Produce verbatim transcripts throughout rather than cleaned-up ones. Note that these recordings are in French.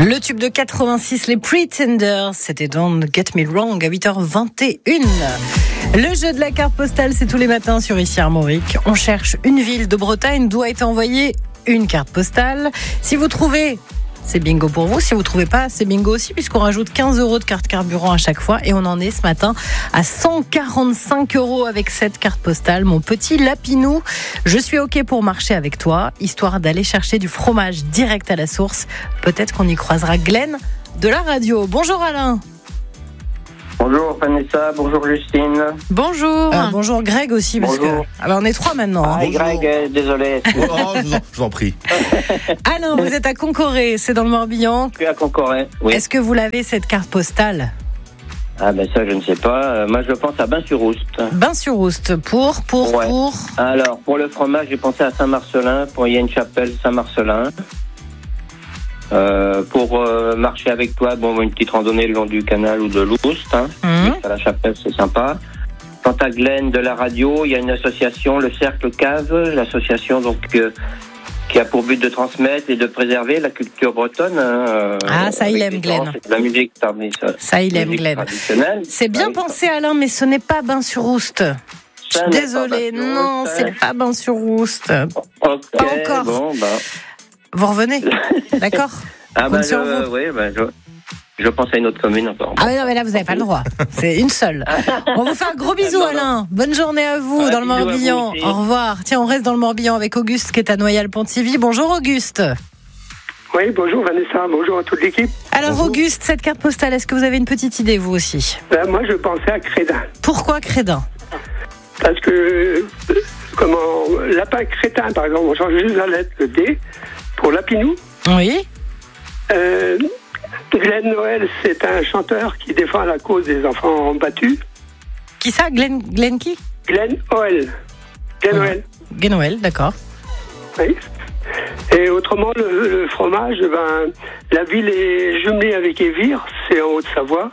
Le tube de quatre-vingt-six, les Pretenders, c'était Don't Get Me Wrong à huit heures vingt et une. Le jeu de la carte postale, c'est tous les matins sur Ici Armorique. On cherche une ville de Bretagne d'où a été envoyée une carte postale. Si vous trouvez, c'est bingo pour vous. Si vous ne trouvez pas, c'est bingo aussi, puisqu'on rajoute quinze euros de carte carburant à chaque fois. Et on en est ce matin à cent quarante-cinq euros avec cette carte postale. Mon petit Lapinou, je suis OK pour marcher avec toi, histoire d'aller chercher du fromage direct à la source. Peut-être qu'on y croisera Glenn de la radio. Bonjour Alain. Bonjour Vanessa, bonjour Justine. Bonjour. Euh, bonjour Greg aussi, parce bonjour. que ah ben on est trois maintenant. Ah, hein. Greg, euh, désolé. Oh, je, vous en, je vous en prie. Alain, vous êtes à Concoré, c'est dans le Morbihan. Je suis à Concoré, oui. Est-ce que vous l'avez cette carte postale ? Ah ben ça je ne sais pas. Euh, moi je pense à Bain-sur-Oust. Bain-sur-Oust, pour, pour, ouais. pour. Alors pour le fromage, j'ai pensé à Saint-Marcelin, pour il y a une chapelle Saint-Marcelin. Euh, pour euh, marcher avec toi, bon, une petite randonnée le long du canal ou de l'Oust, hein. Mmh. À la chapelle, c'est sympa. Quant à Glenn de la radio, il y a une association, le Cercle Cave, l'association donc euh, qui a pour but de transmettre et de préserver la culture bretonne. Hein, ah, ça il aime Glenn. C'est de la musique traditionnelle. Ça il aime Glenn. C'est bien ah, pensé Alain, mais ce n'est pas Bain-sur-Oust. Je suis désolée, non, c'est pas Bain-sur-Oust. Okay, pas encore. Bon, bah. Vous revenez, d'accord? Ah bah, je, oui, bah je, je pense à une autre commune encore. Ah mais non, mais là vous n'avez pas le droit. C'est une seule. On vous fait un gros bisou, non, Alain. Non. Bonne journée à vous, ouais, dans le Morbihan. Au revoir. Tiens, on reste dans le Morbihan avec Auguste qui est à Noyal-Pontivy. Bonjour Auguste. Oui, bonjour Vanessa, bonjour à toute l'équipe. Alors bonjour. Auguste, cette carte postale, est-ce que vous avez une petite idée vous aussi? Ben, moi je pensais à Crédin. Pourquoi Crédin? Parce que, euh, comment, lapin crétin par exemple, on change juste la lettre, le D. Pour Lapinou. Oui. Euh, Glenn Noël, c'est un chanteur qui défend la cause des enfants battus. Qui ça? Glenn, Glenn qui? Glenn Noël. Glenn oui. Noël. Glenn Noël, d'accord. Oui. Et autrement, le, le fromage, ben, la ville est jumelée avec Évire, c'est en Haute-Savoie.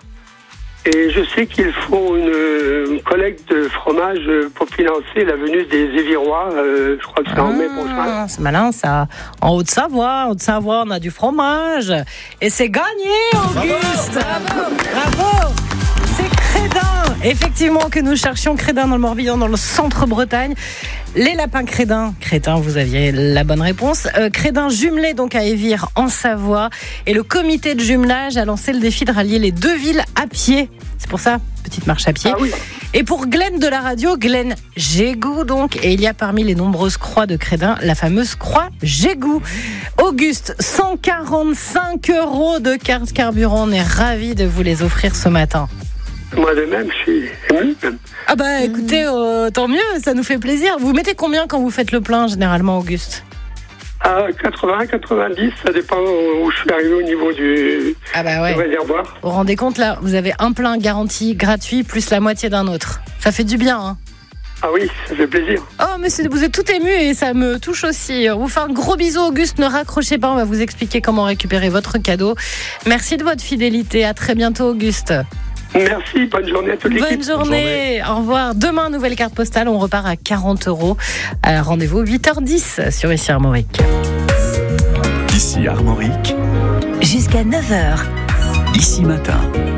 Et je sais qu'ils font une, une collecte de fromage pour financer la venue des Évirois. Euh, je crois que c'est ah, en mai prochain. C'est malin ça. En Haute-Savoie, en Haute-Savoie, on a du fromage. Et c'est gagné, Auguste. Bravo, bravo. Bravo. C'est Crédin. Effectivement que nous cherchions Crédin dans le Morbihan, dans le centre-Bretagne. Les lapins Crédin. Crédin, vous aviez la bonne réponse. Euh, Crédin jumelé donc à Évire en Savoie. Et le comité de jumelage a lancé le défi de rallier les deux villes à pied. C'est pour ça, petite marche à pied. Ah oui. Et pour Glenn de la radio, Glenn Gégou donc. Et il y a parmi les nombreuses croix de Crédin, la fameuse croix Gégou. Auguste, cent quarante-cinq euros de carte carburant. On est ravis de vous les offrir ce matin. Moi de même, je suis ému. Ah bah écoutez, euh, tant mieux, ça nous fait plaisir. Vous mettez combien quand vous faites le plein généralement, Auguste? À quatre-vingts, quatre-vingt-dix, ça dépend où je suis arrivé au niveau du, ah bah ouais. du réservoir. Vous vous rendez compte là, vous avez un plein garanti gratuit plus la moitié d'un autre. Ça fait du bien, hein? Ah oui, ça fait plaisir. Oh mais c'est, vous êtes tout ému et ça me touche aussi. On vous fait un gros bisou Auguste, ne raccrochez pas, on va vous expliquer comment récupérer votre cadeau. Merci de votre fidélité, à très bientôt Auguste. Merci, bonne journée à toute l'équipe. Bonne journée, au revoir. Demain, nouvelle carte postale, on repart à quarante euros. Euh, rendez-vous huit heures dix sur Ici Armorique. Ici Armorique. Jusqu'à neuf heures. Ici Matin.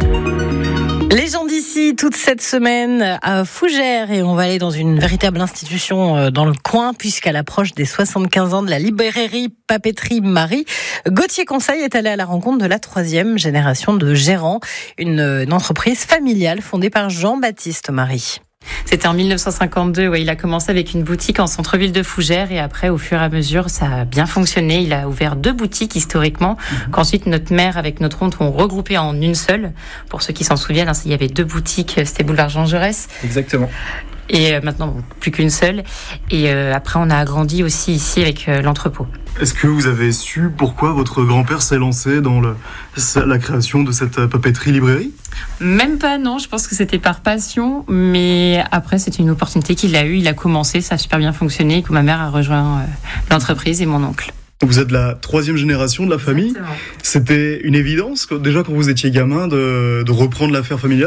Les gens d'ici, toute cette semaine à Fougères, et on va aller dans une véritable institution dans le coin, puisqu'à l'approche des soixante-quinze ans de la librairie Papeterie Marie, Gauthier Conseil est allé à la rencontre de la troisième génération de gérants, une, une entreprise familiale fondée par Jean-Baptiste Marie. C'était en dix-neuf cent cinquante-deux, ouais, il a commencé avec une boutique en centre-ville de Fougères et après, au fur et à mesure, ça a bien fonctionné. Il a ouvert deux boutiques historiquement, mmh. qu'ensuite notre mère avec notre oncle ont regroupé en une seule. Pour ceux qui s'en souviennent, hein, il y avait deux boutiques, c'était boulevard Jean Jaurès. Exactement. Et euh, maintenant, plus qu'une seule. Et euh, après, on a agrandi aussi ici avec euh, l'entrepôt. Est-ce que vous avez su pourquoi votre grand-père s'est lancé dans le, la création de cette papeterie-librairie ? Même pas, non. Je pense que c'était par passion. Mais après, c'était une opportunité qu'il a eue. Il a commencé, ça a super bien fonctionné. Et que ma mère a rejoint euh, l'entreprise et mon oncle. Vous êtes la troisième génération de la famille. Exactement. C'était une évidence, déjà quand vous étiez gamin, de, de reprendre l'affaire familiale ?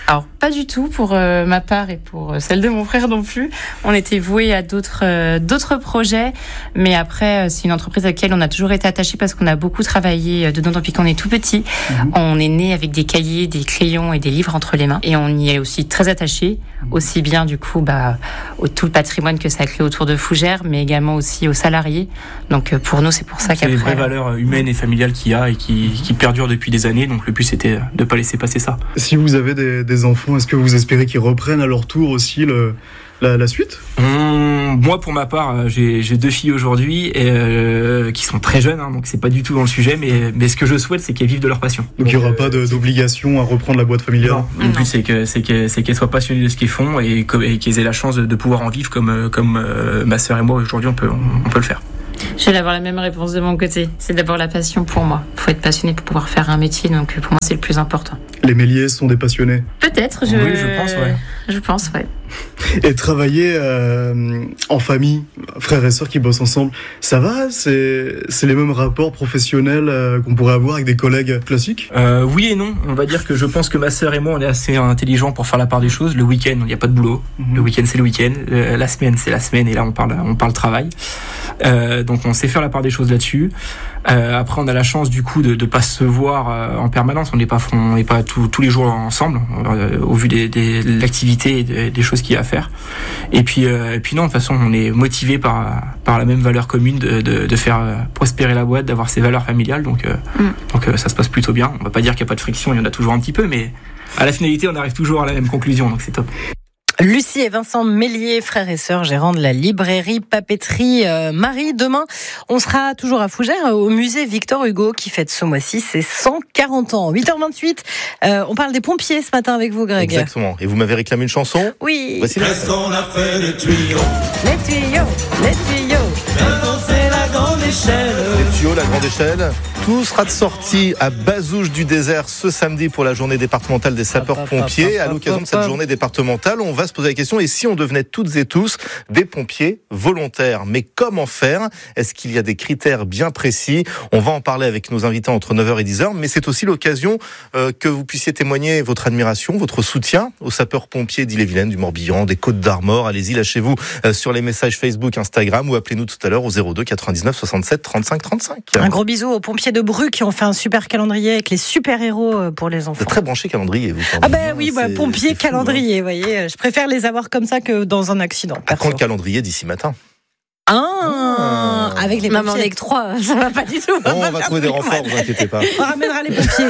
Alors, pas du tout pour euh, ma part et pour celle de mon frère non plus. On était voués à d'autres euh, d'autres projets, mais après, euh, c'est une entreprise à laquelle on a toujours été attaché parce qu'on a beaucoup travaillé dedans depuis qu'on est tout petit. Mmh. On est né avec des cahiers, des crayons et des livres entre les mains, et on y est aussi très attaché, aussi bien du coup bah, au tout le patrimoine que ça a créé autour de Fougères, mais également aussi aux salariés. Donc euh, pour nous, c'est pour ça c'est qu'après... les vraies valeurs humaines et familiales qu'il y a et qui, qui perdurent depuis des années, donc le but c'était de ne pas laisser passer ça. Si vous avez des, des enfants, est-ce que vous espérez qu'ils reprennent à leur tour aussi le, la, la suite ? Hum, Moi, pour ma part, j'ai, j'ai deux filles aujourd'hui et, euh, qui sont très jeunes, hein, donc c'est pas du tout dans le sujet, mais, mais ce que je souhaite, c'est qu'elles vivent de leur passion. Donc il n'y aura pas de, d'obligation à reprendre la boîte familiale ? Non, le but c'est, que, c'est, que, c'est qu'elles soient passionnées de ce qu'elles font et, et qu'elles aient la chance de, de pouvoir en vivre comme, comme euh, ma sœur et moi aujourd'hui, on peut, on, on peut le faire. Je vais avoir la même réponse de mon côté. C'est d'abord la passion pour moi. Il faut être passionné pour pouvoir faire un métier, donc pour moi c'est le plus important. Les Méliès sont des passionnés ? Peut-être, je... Oui, je pense, ouais. Je pense, ouais. Et travailler euh, en famille, frères et sœurs qui bossent ensemble, ça va ? C'est, c'est les mêmes rapports professionnels euh, qu'on pourrait avoir avec des collègues classiques ? euh, Oui et non. On va dire que je pense que ma sœur et moi, on est assez intelligents pour faire la part des choses. Le week-end, il n'y a pas de boulot. Mmh. Le week-end, c'est le week-end. Le, la semaine, c'est la semaine. Et là, on parle, on parle travail. Euh, donc, on sait faire la part des choses là-dessus. Euh, après, on a la chance du coup de ne pas se voir euh, en permanence. On n'est pas, on n'est pas tout, tous les jours ensemble, euh, au vu des, des, de l'activité et des, des choses qu'il y a à faire. Et puis, euh, et puis non, de toute façon, on est motivé par par la même valeur commune de, de, de faire euh, prospérer la boîte, d'avoir ses valeurs familiales. Donc, euh, mm. donc euh, ça se passe plutôt bien. On va pas dire qu'il y a pas de friction, il y en a toujours un petit peu, mais à la finalité, on arrive toujours à la même conclusion. Donc c'est top. Lucie et Vincent Méliès, frères et sœurs, gérants de la librairie papeterie euh, Marie. Demain, on sera toujours à Fougères, au musée Victor Hugo, qui fête ce mois-ci ses cent quarante ans. huit heures vingt-huit, euh, on parle des pompiers ce matin avec vous, Greg. Exactement. Et vous m'avez réclamé une chanson ? Oui. Voici la... Qu'est-ce qu'on a fait les tuyaux ? Les tuyaux, les tuyaux. Maintenant c'est la grande échelle. Les tuyaux, la grande échelle. Tout sera de sortie à Bazouges du Désert ce samedi pour la journée départementale des sapeurs-pompiers. À l'occasion de cette journée départementale, on va se poser la question, et si on devenait toutes et tous des pompiers volontaires ? Mais comment faire ? Est-ce qu'il y a des critères bien précis ? On va en parler avec nos invités entre neuf heures et dix heures, mais c'est aussi l'occasion euh, que vous puissiez témoigner votre admiration, votre soutien aux sapeurs-pompiers d'Ille-et-Vilaine, du Morbihan, des Côtes-d'Armor. Allez-y, lâchez-vous euh, sur les messages Facebook, Instagram, ou appelez-nous tout à l'heure au zéro deux quatre-vingt-dix-neuf soixante-sept trente-cinq trente-cinq. Un gros bisou aux pompiers de Bru qui ont fait un super calendrier avec les super-héros pour les enfants. C'est très branché calendrier, vous. Ah ben oui, bah, pompier calendrier, vous voyez. Je préfère les avoir comme ça que dans un accident. À quand le calendrier d'ici matin ? Ah, ah, avec les Maman, on est que trois, ça va pas du tout. On va, on va trouver des renforts, ne vous inquiétez pas. On ramènera les pompiers.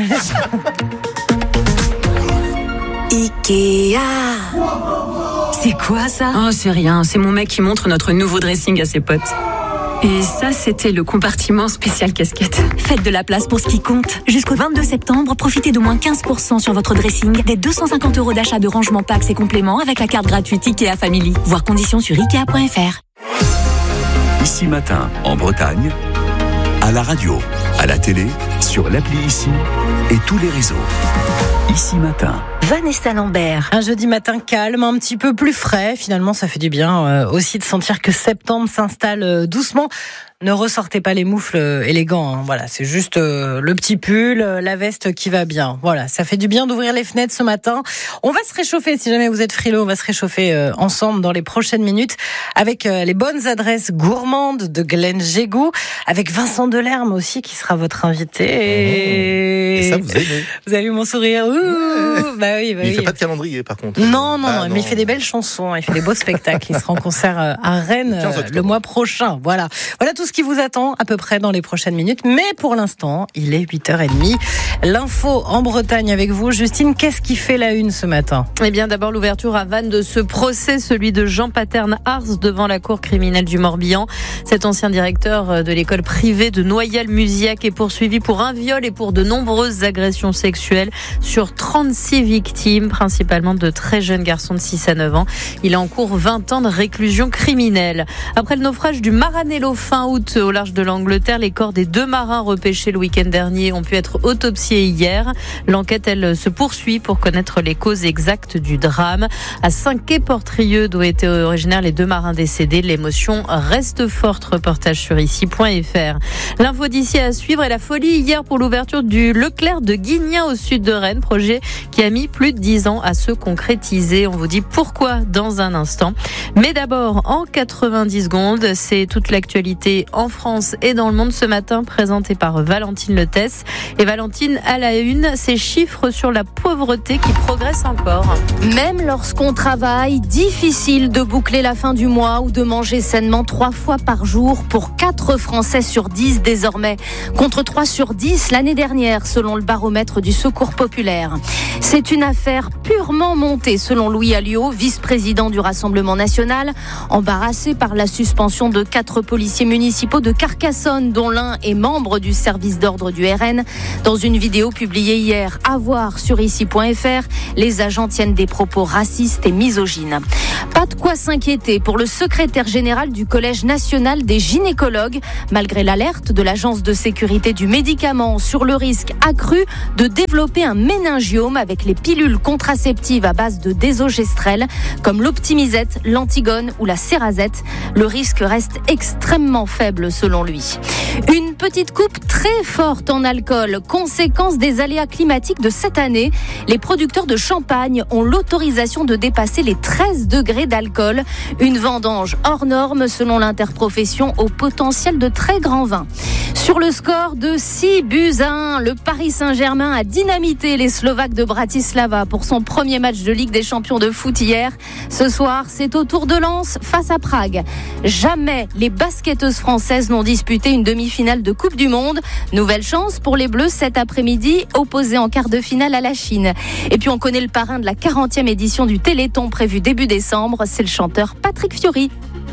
Ikea. C'est quoi ça ? Oh, c'est rien, c'est mon mec qui montre notre nouveau dressing à ses potes. Et ça, c'était le compartiment spécial casquette. Faites de la place pour ce qui compte. Jusqu'au vingt-deux septembre, profitez d'au moins quinze pour cent sur votre dressing, des deux cent cinquante euros d'achat de rangement packs et compléments avec la carte gratuite Ikea Family. Voir conditions sur ikea point f r. Ici Matin, en Bretagne, à la radio, à la télé, sur l'appli Ici et tous les réseaux. Ici Matin. Vanessa Lambert. Un jeudi matin calme, un petit peu plus frais. Finalement, ça fait du bien euh, aussi de sentir que septembre s'installe euh, doucement. Ne ressortez pas les moufles élégants, hein. Voilà, c'est juste euh, le petit pull, euh, la veste qui va bien. Voilà, ça fait du bien d'ouvrir les fenêtres ce matin. On va se réchauffer, si jamais vous êtes frileux, on va se réchauffer euh, ensemble dans les prochaines minutes avec euh, les bonnes adresses gourmandes de Glenn Jégou, avec Vincent Delerme aussi qui sera votre invité. Mmh. Et ça, vous aimez. Vous avez vu mon sourire. Ouh, bah oui, bah il oui. fait pas de calendrier, par contre. Non, non, ah, mais non. il fait des belles chansons, il fait des beaux spectacles. Il sera en concert à Rennes le mois prochain. Voilà, voilà tout ce qui vous attend à peu près dans les prochaines minutes. Mais pour l'instant, il est huit heures trente. L'info en Bretagne avec vous. Justine, qu'est-ce qui fait la une ce matin ? Eh bien, d'abord l'ouverture à Vannes de ce procès, celui de Jean Paterne-Ars devant la cour criminelle du Morbihan. Cet ancien directeur de l'école privée de Noyal-Musiac est poursuivi pour un viol et pour de nombreuses agressions sexuelles sur trente-six victimes, principalement de très jeunes garçons de six à neuf ans. Il a en cours vingt ans de réclusion criminelle. Après le naufrage du Maranello fin août, Mayoute, au large de l'Angleterre. Les corps des deux marins repêchés le week-end dernier ont pu être autopsiés hier. L'enquête, elle, se poursuit pour connaître les causes exactes du drame. À Saint-Quay-Portrieux, d'où étaient originaires les deux marins décédés, l'émotion reste forte. Reportage sur ici point f r. L'info d'ici à suivre et la folie hier pour l'ouverture du Leclerc de Guignin au sud de Rennes, projet qui a mis plus de dix ans à se concrétiser. On vous dit pourquoi dans un instant. Mais d'abord, en quatre-vingt-dix secondes, c'est toute l'actualité en France et dans le monde ce matin, présentée par Valentine Letesse. Et Valentine, à la une, ces chiffres sur la pauvreté qui progressent encore. Même lorsqu'on travaille, difficile de boucler la fin du mois ou de manger sainement trois fois par jour pour quatre Français sur dix désormais, contre trois sur dix l'année dernière selon le baromètre du Secours populaire. C'est une affaire purement montée selon Louis Alliot, vice-président du Rassemblement national, embarrassé par la suspension de quatre policiers municipaux de Carcassonne, dont l'un est membre du service d'ordre du R N. Dans une vidéo publiée hier, à voir sur ici point f r, les agents tiennent des propos racistes et misogynes. Pas de quoi s'inquiéter pour le secrétaire général du Collège national des gynécologues, malgré l'alerte de l'Agence de sécurité du médicament sur le risque accru de développer un méningiome avec les pilules contraceptives à base de désogestrel, comme l'Optimisette, l'Antigone ou la Cerazette. Le risque reste extrêmement faible selon lui. Une petite coupe très forte en alcool, conséquence des aléas climatiques de cette année. Les producteurs de champagne ont l'autorisation de dépasser les treize degrés d'alcool. Une vendange hors norme selon l'interprofession au potentiel de très grands vins. Sur le score de six buts à un, le Paris Saint-Germain a dynamité les Slovaques de Bratislava pour son premier match de Ligue des Champions de foot hier. Ce soir, c'est au tour de Lens face à Prague. Jamais les basketteuses françaises n'ont disputé une demi-finale de Coupe du Monde. Nouvelle chance pour les Bleus cet après-midi, opposés en quart de finale à la Chine. Et puis on connaît le parrain de la quarantième édition du Téléthon prévu début décembre, c'est le chanteur Patrick Fiori.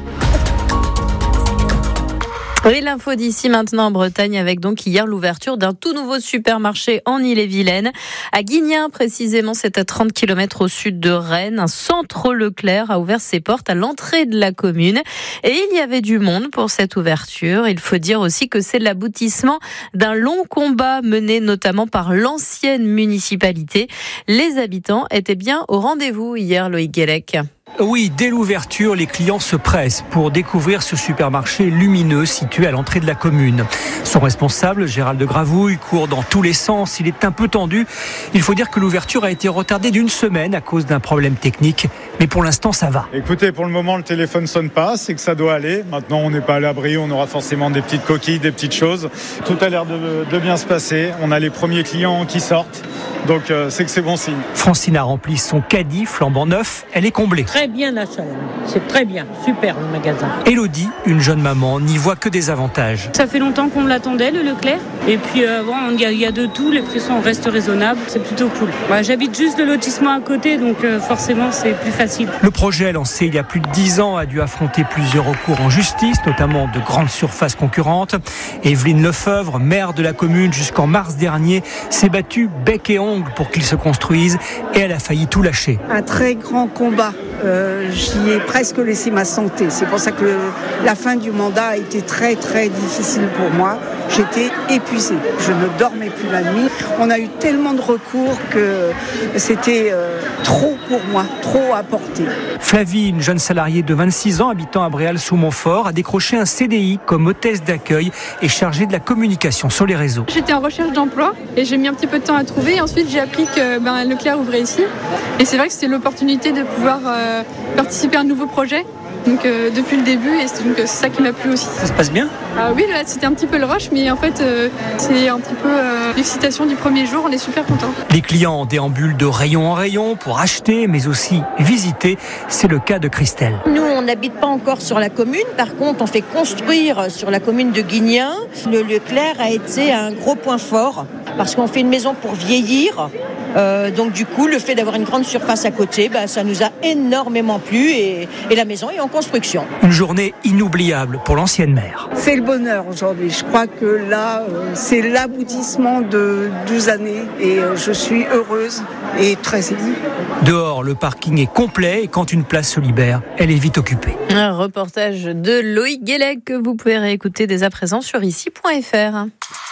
Et l'info d'ici maintenant en Bretagne avec donc hier l'ouverture d'un tout nouveau supermarché en Ille-et-Vilaine. À Guignin précisément, c'est à trente kilomètres au sud de Rennes. Un centre Leclerc a ouvert ses portes à l'entrée de la commune. Et il y avait du monde pour cette ouverture. Il faut dire aussi que c'est l'aboutissement d'un long combat mené notamment par l'ancienne municipalité. Les habitants étaient bien au rendez-vous hier, Loïc Guélec. Oui, dès l'ouverture, les clients se pressent pour découvrir ce supermarché lumineux situé à l'entrée de la commune. Son responsable, Gérald de Gravouille, court dans tous les sens. Il est un peu tendu. Il faut dire que l'ouverture a été retardée d'une semaine à cause d'un problème technique. Mais pour l'instant, ça va. Écoutez, pour le moment, le téléphone sonne pas. C'est que ça doit aller. Maintenant, on n'est pas à l'abri. On aura forcément des petites coquilles, des petites choses. Tout a l'air de, de bien se passer. On a les premiers clients qui sortent. Donc, euh, c'est que c'est bon signe. Francine a rempli son caddie flambant neuf. Elle est comblée. Très bien l'achat, c'est très bien, super le magasin. Élodie, une jeune maman, n'y voit que des avantages. Ça fait longtemps qu'on l'attendait, le Leclerc. Et puis euh, bon, il y, y a de tout, les prix sont, restent raisonnables, c'est plutôt cool. Bah, j'habite juste le lotissement à côté, donc euh, forcément c'est plus facile. Le projet, lancé il y a plus de dix ans, a dû affronter plusieurs recours en justice, notamment de grandes surfaces concurrentes. Evelyne Lefebvre, maire de la commune jusqu'en mars dernier, s'est battue bec et ongle pour qu'il se construise et elle a failli tout lâcher. Un très grand combat. Euh, j'y ai presque laissé ma santé. C'est pour ça que le, la fin du mandat a été très très difficile pour moi. J'étais épuisée. Je ne dormais plus la nuit. On a eu tellement de recours que c'était euh, trop pour moi, trop à porter. Flavie, une jeune salariée de vingt-six ans habitant à Bréal-sous-Montfort, a décroché un C D I comme hôtesse d'accueil et chargée de la communication sur les réseaux. J'étais en recherche d'emploi et j'ai mis un petit peu de temps à trouver. Et ensuite, j'ai appris que ben, Leclerc ouvrait ici. Et c'est vrai que c'était l'opportunité de pouvoir euh, participer à un nouveau projet. Donc euh, depuis le début, et c'est, donc, c'est ça qui m'a plu aussi. Ça se passe bien ? Ah oui, là c'était un petit peu le rush, mais en fait euh, c'est un petit peu euh, l'excitation du premier jour, on est super contents. Les clients déambulent de rayon en rayon pour acheter, mais aussi visiter. C'est le cas de Christelle. Nous, on n'habite pas encore sur la commune, par contre on fait construire sur la commune de Guignin. Le Leclerc a été un gros point fort. parce qu'on fait une maison pour vieillir. Euh, donc du coup, le fait d'avoir une grande surface à côté, bah, ça nous a énormément plu et, et la maison est en construction. Une journée inoubliable pour l'ancienne maire. C'est le bonheur aujourd'hui. Je crois que là, euh, c'est l'aboutissement de douze années et euh, je suis heureuse et très émue. Dehors, le parking est complet et quand une place se libère, elle est vite occupée. Un reportage de Loïc Guélec que vous pouvez réécouter dès à présent sur ici point f r.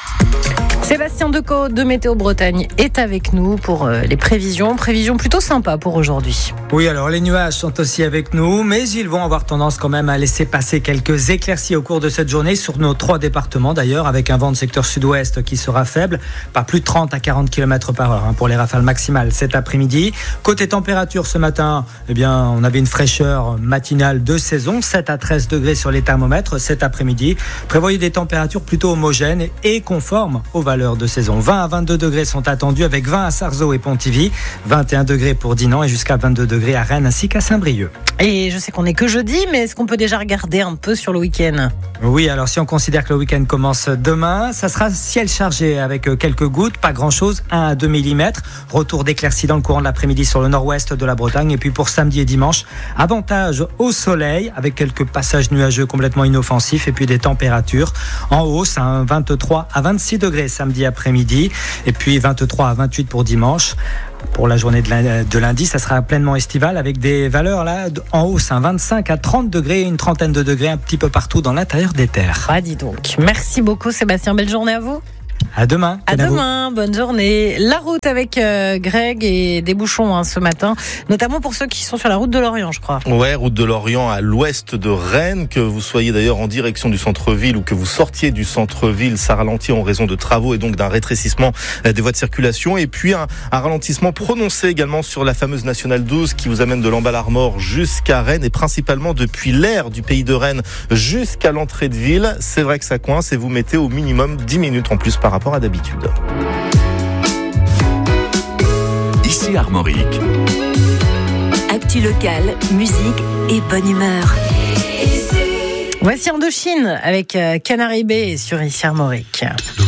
Sébastien Decaux de Météo Bretagne est avec nous pour les prévisions. Prévisions plutôt sympas pour aujourd'hui. Oui, alors les nuages sont aussi avec nous, mais ils vont avoir tendance quand même à laisser passer quelques éclaircies au cours de cette journée sur nos trois départements d'ailleurs, avec un vent de secteur sud-ouest qui sera faible, pas plus de trente à quarante kilomètres par heure hein, pour les rafales maximales cet après-midi. Côté température ce matin, eh bien, on avait une fraîcheur matinale de saison, sept à treize degrés sur les thermomètres cet après-midi. Prévoyez des températures plutôt homogènes et conformes aux valeurs de saison. vingt à vingt-deux degrés sont attendus avec vingt à Sarzeau et Pontivy, vingt et un degrés pour Dinan et jusqu'à vingt-deux degrés à Rennes ainsi qu'à Saint-Brieuc. Et je sais qu'on n'est que jeudi, mais est-ce qu'on peut déjà regarder un peu sur le week-end ? Oui, alors si on considère que le week-end commence demain, ça sera ciel chargé avec quelques gouttes, pas grand-chose, un à deux millimètres. Retour d'éclaircies dans le courant de l'après-midi sur le nord-ouest de la Bretagne. Et puis pour samedi et dimanche, avantage au soleil avec quelques passages nuageux complètement inoffensifs et puis des températures en hausse, hein, vingt-trois à vingt-six degrés samedi après-midi et puis vingt-trois à vingt-huit pour dimanche. Pour la journée de lundi, ça sera pleinement estival avec des valeurs là en hausse, hein, vingt-cinq à trente degrés, une trentaine de degrés un petit peu partout dans l'intérieur des terres. Ah, dis donc. Merci beaucoup Sébastien, belle journée à vous. À demain. À demain, bonne journée. La route avec euh, Greg et des bouchons hein, ce matin, notamment pour ceux qui sont sur la route de Lorient, je crois. Ouais, route de Lorient à l'ouest de Rennes, que vous soyez d'ailleurs en direction du centre-ville ou que vous sortiez du centre-ville, ça ralentit en raison de travaux et donc d'un rétrécissement des voies de circulation. Et puis un, un ralentissement prononcé également sur la fameuse nationale douze qui vous amène de l'Emballard-Mort jusqu'à Rennes et principalement depuis l'aire du pays de Rennes jusqu'à l'entrée de ville. C'est vrai que ça coince et vous mettez au minimum dix minutes en plus par rapport à d'habitude. Ici Armorique. Actu local, musique et bonne humeur. Voici Indochine avec Canary Bay sur Ici Armorique.